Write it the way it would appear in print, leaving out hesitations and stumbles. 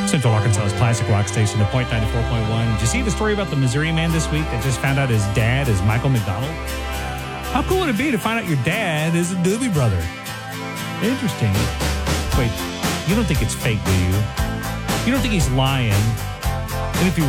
Central Arkansas's classic rock station, The Point 94.1. Did you see the story about the Missouri man this week that just found out his dad is Michael McDonald? How cool would it be to find out your dad is a Doobie Brother? Interesting. Wait, you don't think it's fake, do you? You don't think he's lying? And if he